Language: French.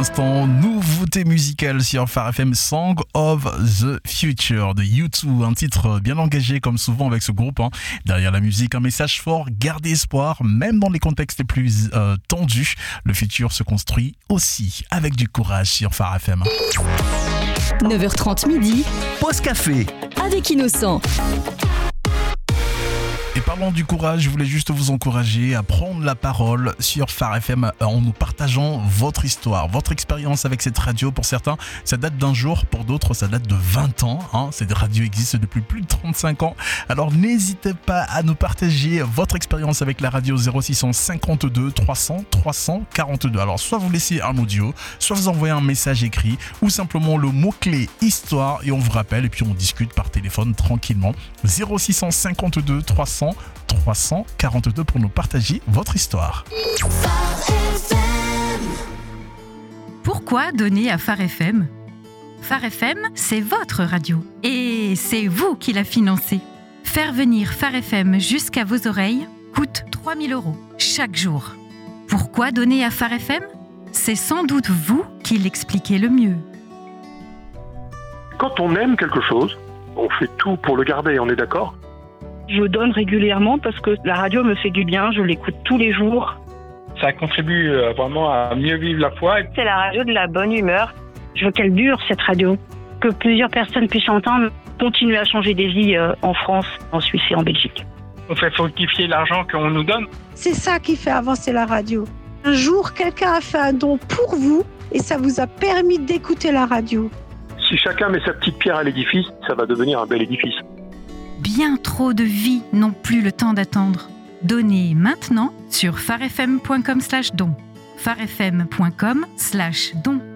l'instant, nouveauté musicale sur Phare FM, Song of the Future de U2, un titre bien engagé comme souvent avec ce groupe. Derrière la musique, un message fort, gardez espoir, même dans les contextes les plus tendus. Le futur se construit aussi avec du courage sur Phare FM. 9h30 midi, pause café avec Innocent. Et parlant du courage, je voulais juste vous encourager à prendre la parole sur Phare FM en nous partageant votre histoire, votre expérience avec cette radio. Pour certains, ça date d'un jour, pour d'autres, ça date de 20 ans. Cette radio existe depuis plus de 35 ans. Alors n'hésitez pas à nous partager votre expérience avec la radio 0652 300 342. Alors soit vous laissez un audio, soit vous envoyez un message écrit ou simplement le mot-clé histoire et on vous rappelle et puis on discute par téléphone tranquillement. 0652 300 342 pour nous partager votre histoire. Pourquoi donner à Phare FM ? Phare FM, c'est votre radio et c'est vous qui la financez. Faire venir Phare FM jusqu'à vos oreilles coûte 3 000 € chaque jour. Pourquoi donner à Phare FM ? C'est sans doute vous qui l'expliquez le mieux. Quand on aime quelque chose, on fait tout pour le garder, on est d'accord ? Je donne régulièrement parce que la radio me fait du bien, je l'écoute tous les jours. Ça contribue vraiment à mieux vivre la foi. C'est la radio de la bonne humeur. Je veux qu'elle dure, cette radio. Que plusieurs personnes puissent entendre, continuer à changer des vies en France, en Suisse et en Belgique. On fait fructifier l'argent qu'on nous donne. C'est ça qui fait avancer la radio. Un jour, quelqu'un a fait un don pour vous et ça vous a permis d'écouter la radio. Si chacun met sa petite pierre à l'édifice, ça va devenir un bel édifice. Bien trop de vies n'ont plus le temps d'attendre. Donnez maintenant sur pharefm.com/don. pharefm.com/don.